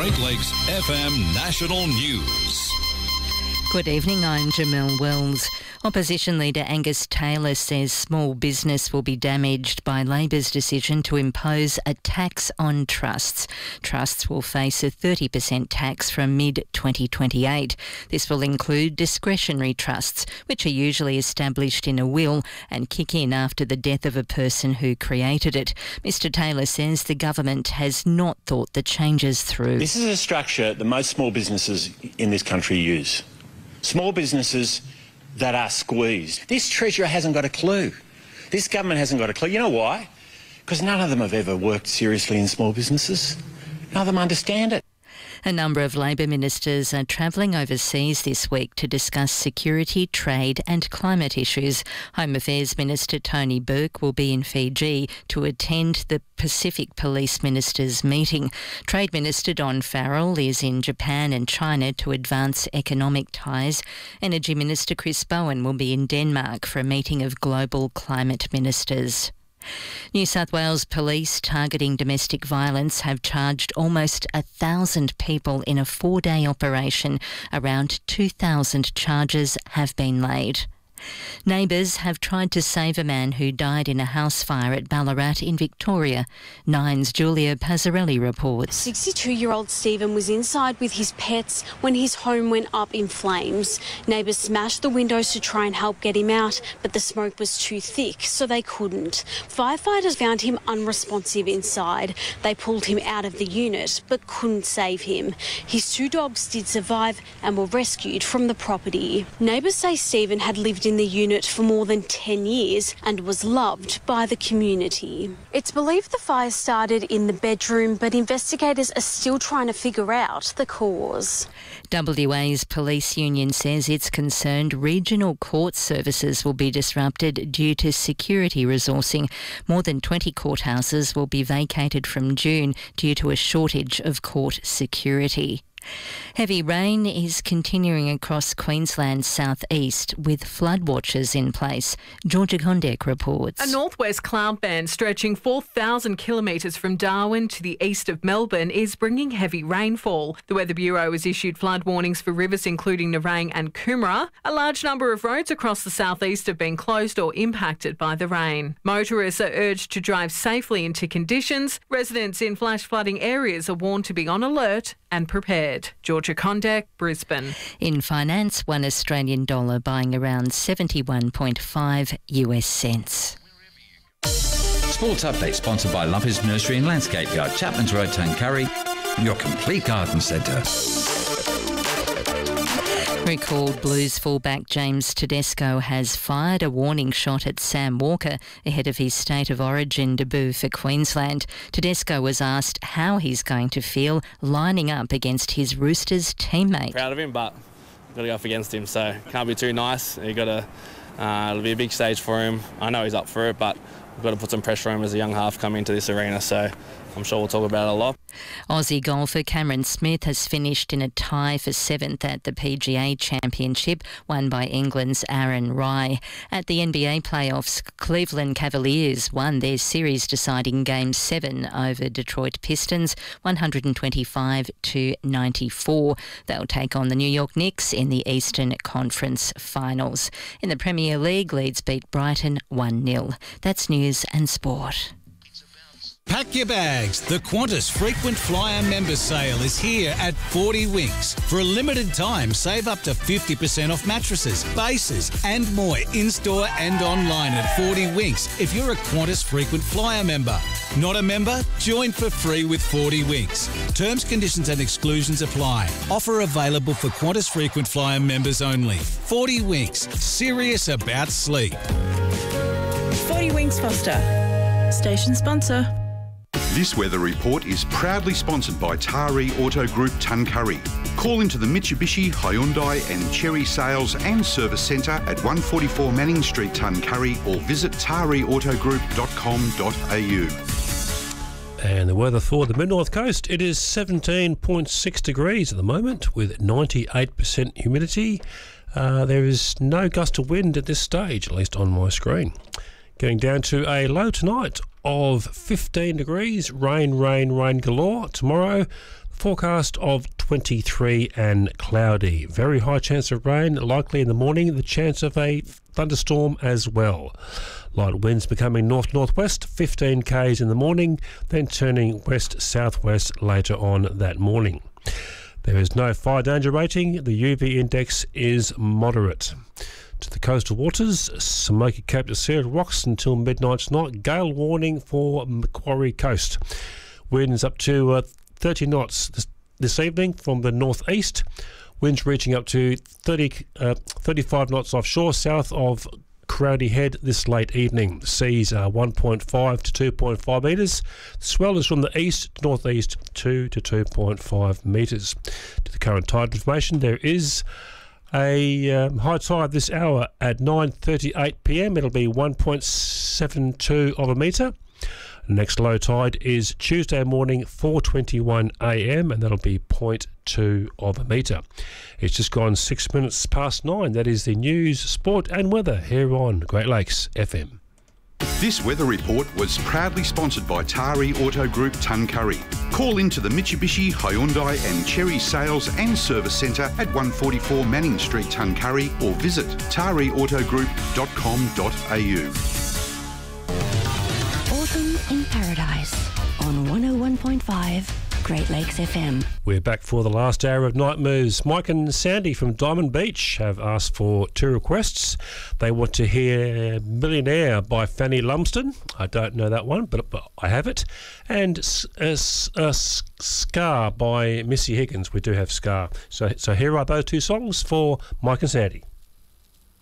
Great Lakes FM National News. Good evening, I'm Jamelle Wells. Opposition leader Angus Taylor says small business will be damaged by Labor's decision to impose a tax on trusts. Trusts will face a 30% tax from mid-2028. This will include discretionary trusts, which are usually established in a will and kick in after the death of a person who created it. Mr Taylor says the government has not thought the changes through. This is a structure that most small businesses in this country use. Small businesses that are squeezed. This Treasurer hasn't got a clue. This government hasn't got a clue. You know why? Because none of them have ever worked seriously in small businesses. None of them understand it. A number of Labor ministers are travelling overseas this week to discuss security, trade and climate issues. Home Affairs Minister Tony Burke will be in Fiji to attend the Pacific Police Ministers' meeting. Trade Minister Don Farrell is in Japan and China to advance economic ties. Energy Minister Chris Bowen will be in Denmark for a meeting of global climate ministers. New South Wales Police targeting domestic violence have charged almost 1,000 people in a 4-day operation. Around 2,000 charges have been laid. Neighbours have tried to save a man who died in a house fire at Ballarat in Victoria. Nine's Julia Pazzarelli reports. 62-year-old Stephen was inside with his pets when his home went up in flames. Neighbours smashed the windows to try and help get him out, but the smoke was too thick, so they couldn't. Firefighters found him unresponsive inside. They pulled him out of the unit, but couldn't save him. His 2 dogs did survive and were rescued from the property. Neighbours say Stephen had lived in the unit for more than 10 years and was loved by the community. It's believed the fire started in the bedroom, but investigators are still trying to figure out the cause. WA's police union says it's concerned regional court services will be disrupted due to security resourcing. More than 20 courthouses will be vacated from June due to a shortage of court security. Heavy rain is continuing across Queensland's southeast with flood watches in place. Georgia Condek reports. A northwest cloud band stretching 4,000 kilometres from Darwin to the east of Melbourne is bringing heavy rainfall. The Weather Bureau has issued flood warnings for rivers including Nerang and Coomera. A large number of roads across the southeast have been closed or impacted by the rain. Motorists are urged to drive safely into conditions. Residents in flash flooding areas are warned to be on alert and prepared. Georgia Condek, Brisbane. In finance, $1 Australian buying around 71.5 US cents. Sports Update sponsored by Lumpers Nursery and Landscape Yard, Chapman's Road, Tuncurry, your complete garden centre. Recalled Blues fullback James Tedesco has fired a warning shot at Sam Walker ahead of his State of Origin debut for Queensland. Tedesco was asked how he's going to feel lining up against his Roosters teammate. Proud of him, but got to go up against him, so can't be too nice. You got to. It'll be a big stage for him. I know he's up for it, but we've got to put some pressure on him as a young half coming into this arena. So I'm sure we'll talk about it a lot. Aussie golfer Cameron Smith has finished in a tie for 7th at the PGA Championship, won by England's Aaron Rai. At the NBA playoffs, Cleveland Cavaliers won their series-deciding Game 7 over Detroit Pistons, 125-94. They'll take on the New York Knicks in the Eastern Conference Finals. In the Premier League, Leeds beat Brighton 1-0. That's news and sport. Pack your bags. The Qantas Frequent Flyer Member Sale is here at 40 Winks. For a limited time, save up to 50% off mattresses, bases and more in-store and online at 40 Winks if you're a Qantas Frequent Flyer member. Not a member? Join for free with 40 Winks. Terms, conditions and exclusions apply. Offer available for Qantas Frequent Flyer members only. 40 Winks. Serious about sleep. 40 Winks Foster. Station sponsor. This weather report is proudly sponsored by Taree Auto Group Tuncurry. Call into the Mitsubishi, Hyundai and Chery Sales and Service Centre at 144 Manning Street, Tuncurry, or visit tareeautogroup.com.au. And the weather for the Mid-North Coast, it is 17.6 degrees at the moment with 98% humidity. There is no gust of wind at this stage, at least on my screen. Getting down to a low tonight of 15 degrees, rain galore. Tomorrow, Forecast of 23 and cloudy. Very high chance of rain, likely in the morning. The chance of a thunderstorm as well. Light winds becoming north-northwest, 15 k's in the morning, then turning west-southwest later on that morning. There is no fire danger rating. The UV index is moderate. To the coastal waters, Smoky Cape to Sierra Rocks until midnight tonight. Gale warning for Macquarie Coast. Winds up to 30 knots this evening from the northeast. Winds reaching up to 35 knots offshore, south of Crowdy Head this late evening. Seas are 1.5 to 2.5 metres. Swell is from the east to northeast, 2 to 2.5 metres. To the current tide information, there is a high tide this hour at 9:38 p.m. It'll be 1.72 of a metre. Next low tide is Tuesday morning, 4:21 a.m, and that'll be 0.2 of a metre. It's just gone 6 minutes past 9. That is the news, sport and weather here on Great Lakes FM. This weather report was proudly sponsored by Tari Auto Group Tuncurry. Call into the Mitsubishi, Hyundai and Cherry Sales and Service Centre at 144 Manning Street, Tuncurry, or visit tariautogroup.com.au. Autumn in Paradise on 101.5 Great Lakes FM. We're back for the last hour of Night Moves. Mike and Sandy from Diamond Beach have asked for 2 requests. They want to hear Millionaire by Fanny Lumsden. I don't know that one, but I have it. And Scar by Missy Higgins. We do have Scar. So here are those 2 songs for Mike and Sandy.